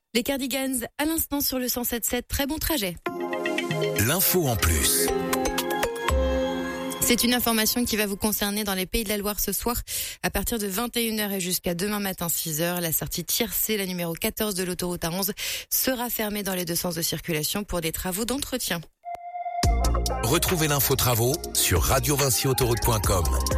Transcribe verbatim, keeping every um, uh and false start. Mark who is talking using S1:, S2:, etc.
S1: Les Cardigans à l'instant sur le cent sept virgule sept. Très bon trajet.
S2: L'info en plus.
S1: C'est une information qui va vous concerner dans les Pays de la Loire ce soir. À partir de vingt et une heures et jusqu'à demain matin six heures, la sortie Tiercé, la numéro quatorze de l'autoroute A onze, sera fermée dans les deux sens de circulation pour des travaux d'entretien.
S2: Retrouvez l'info travaux sur radio vinci autoroute point com.